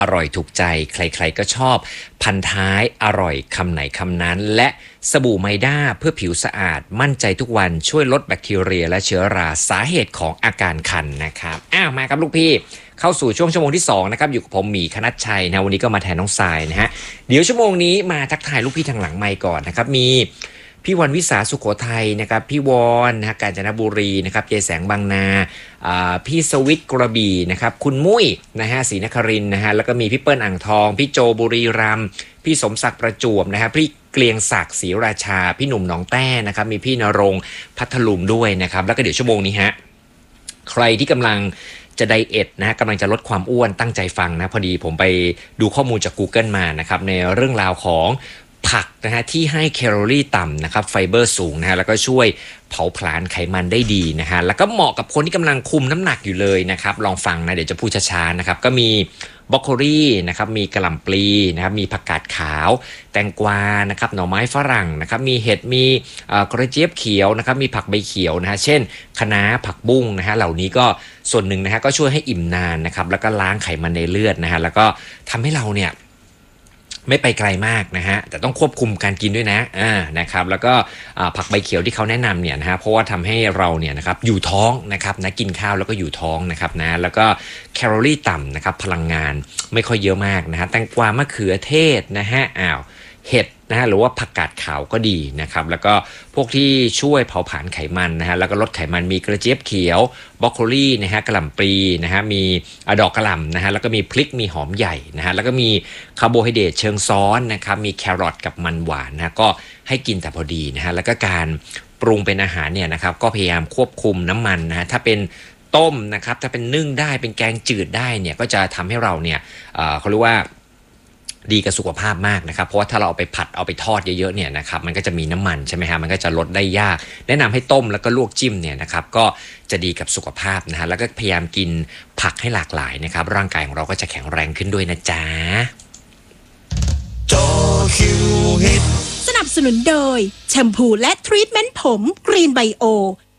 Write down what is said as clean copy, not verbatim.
อร่อยถูกใจใครๆก็ชอบพันท้ายอร่อยคำไหนคำนั้นและสบู่ไมด้าเพื่อผิวสะอาดมั่นใจทุกวันช่วยลดแบคทีเรียและเชื้อราสาเหตุของอาการคันนะครับมาครับลูกพี่เข้าสู่ช่วงชั่วโมงที่2นะครับอยู่กับผมหมีคณัชชัยนะวันนี้ก็มาแทนน้องทรายนะฮะเดี๋ยวชั่วโมงนี้มาทักทายลูกพี่ทางหลังไมค์ก่อนนะครับมีพี่วรรณวิสาสุโขทัยนะครับพี่วอนนะกาญจนบุรีนะครับเจแสงบางนาพี่สวิทกระบี่นะครับคุณมุ้ยนะฮะศรีนครินทร์นะฮะแล้วก็มีพี่เปิ้ลอ่างทองพี่โจบุรีรัมย์พี่สมศักดิ์ประจวบนะครับพี่เกลียงศักดิ์ศรีราชาพี่หนุ่มหนองแต้นะครับมีพี่นรงค์พัทลุงด้วยนะครับแล้วก็เดี๋ยวชั่วโมงนี้ฮะใครที่กำลังจะไดเอทนะกำลังจะลดความอ้วนตั้งใจฟังนะพอดีผมไปดูข้อมูลจาก Google มานะครับในเรื่องราวของผักนะฮะที่ให้แคลอรี่ต่ำนะครับไฟเบอร์สูงนะฮะแล้วก็ช่วยเผาผลาญไขมันได้ดีนะฮะแล้วก็เหมาะกับคนที่กำลังคุมน้ำหนักอยู่เลยนะครับลองฟังนะเดี๋ยวจะพูดช้าๆนะครับก็มีบรอกโคลีนะครับมีกะหล่ำปลีนะครับมีผักกาดขาวแตงกวานะครับหน่อไม้ฝรั่งนะครับมีเห็ดมีกระเจี๊ยบเขียวนะครับมีผักใบเขียวนะฮะเช่นคะน้าผักบุ้งนะฮะเหล่านี้ก็ส่วนหนึ่งนะฮะก็ช่วยให้อิ่มนานนะครับแล้วก็ล้างไขมันในเลือดนะฮะแล้วก็ทำให้เราเนี่ยไม่ไปไกลมากนะฮะแต่ต้องควบคุมการกินด้วยนะนะครับแล้วก็ผักใบเขียวที่เขาแนะนำเนี่ยนะฮะเพราะว่าทำให้เราเนี่ยนะครับอยู่ท้องนะครับนะกินข้าวแล้วก็อยู่ท้องนะครับนะแล้วก็แคลอรี่ต่ำนะครับพลังงานไม่ค่อยเยอะมากนะฮะแตงกวามะเขือเทศนะฮะเห็ดนะฮะหรือว่าผักกาดขาวก็ดีนะครับแล้วก็พวกที่ช่วยเผาผลาญไขมันนะฮะแล้วก็ลดไขมันมีกระเจี๊ยบเขียวบรอกโคลีนะฮะกะหล่ำปลีนะฮะมีดอกกะหล่ำนะฮะแล้วก็มีพริกมีหอมใหญ่นะฮะแล้วก็มีคาร์โบไฮเดรตเชิงซ้อนนะครับมีแครอทกับมันหวานนะก็ให้กินแต่พอดีนะฮะแล้วก็การปรุงเป็นอาหารเนี่ยนะครับก็พยายามควบคุมน้ำมันนะฮะถ้าเป็นต้มนะครับถ้าเป็นนึ่งได้เป็นแกงจืดได้เนี่ยก็จะทำให้เราเนี่ยเขาเรียกว่าดีกับสุขภาพมากนะครับเพราะว่าถ้าเราเอาไปผัดเอาไปทอดเยอะๆเนี่ยนะครับมันก็จะมีน้ำมันใช่ไหมฮะมันก็จะลดได้ยากแนะนำให้ต้มแล้วก็ลวกจิ้มเนี่ยนะครับก็จะดีกับสุขภาพนะฮะแล้วก็พยายามกินผักให้หลากหลายนะครับร่างกายของเราก็จะแข็งแรงขึ้นด้วยนะจ๊ะสนับสนุนโดยแชมพูและทรีทเมนต์ผมกรีนไบโอ